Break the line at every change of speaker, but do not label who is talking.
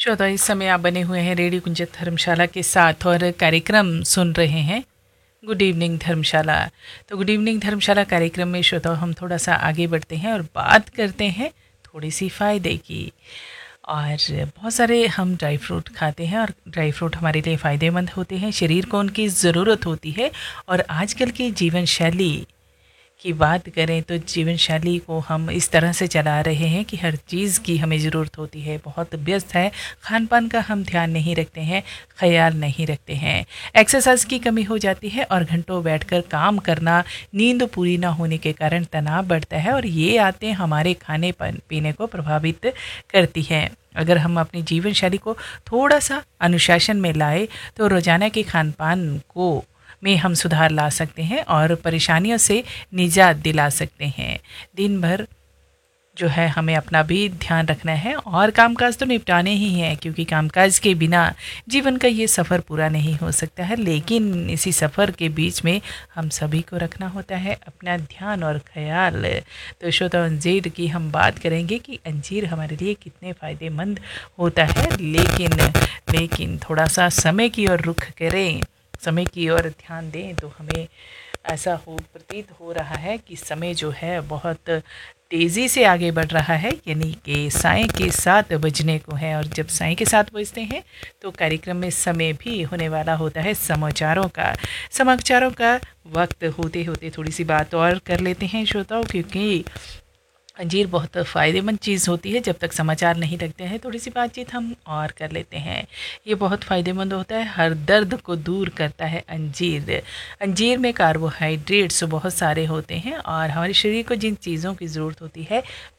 श्रोता, इस समय आप बने हुए हैं रेडियो कुंज धर्मशाला के साथ और कार्यक्रम सुन रहे हैं गुड इवनिंग धर्मशाला। तो गुड इवनिंग धर्मशाला कार्यक्रम में श्रोता हम थोड़ा सा आगे बढ़ते हैं और बात करते हैं थोड़ी सी फ़ायदे की। और बहुत सारे हम ड्राई फ्रूट खाते हैं और ड्राई फ्रूट हमारे लिए फ़ायदेमंद होते हैं, शरीर को उनकी ज़रूरत होती है। और आजकल की जीवन शैली की बात करें तो जीवन शैली को हम इस तरह से चला रहे हैं कि हर चीज़ की हमें ज़रूरत होती है, बहुत व्यस्त है, खान पान का हम ध्यान नहीं रखते हैं, ख्याल नहीं रखते हैं, एक्सरसाइज की कमी हो जाती है और घंटों बैठकर काम करना, नींद पूरी ना होने के कारण तनाव बढ़ता है और ये आदतें हमारे खाने पीने को प्रभावित करती हैं। अगर हम अपनी जीवन शैली को थोड़ा सा अनुशासन में लाए तो रोज़ाना के खान पान को में हम सुधार ला सकते हैं और परेशानियों से निजात दिला सकते हैं। दिन भर जो है हमें अपना भी ध्यान रखना है और कामकाज तो निपटाने ही हैं, क्योंकि कामकाज के बिना जीवन का ये सफ़र पूरा नहीं हो सकता है। लेकिन इसी सफ़र के बीच में हम सभी को रखना होता है अपना ध्यान और ख्याल। तो श्रोता, अंजीर की हम बात करेंगे कि अंजीर हमारे लिए कितने फ़ायदेमंद होता है। लेकिन थोड़ा सा समय की ओर रुख करें, समय की ओर ध्यान दें तो हमें ऐसा प्रतीत हो रहा है कि समय जो है बहुत तेज़ी से आगे बढ़ रहा है, यानी कि साय के 7 बजने को है। और जब साय के 7 बजते हैं तो कार्यक्रम में समय भी होने वाला होता है समाचारों का वक्त होते होते थोड़ी सी बात और कर लेते हैं श्रोताओं, क्योंकि अंजीर बहुत फ़ायदेमंद चीज़ होती है। जब तक समाचार नहीं लगते हैं थोड़ी सी बातचीत हम और कर लेते हैं। ये बहुत फ़ायदेमंद होता है, हर दर्द को दूर करता है अंजीर। अंजीर में कार्बोहाइड्रेट्स बहुत सारे होते हैं और हमारे शरीर को जिन चीज़ों की ज़रूरत होती है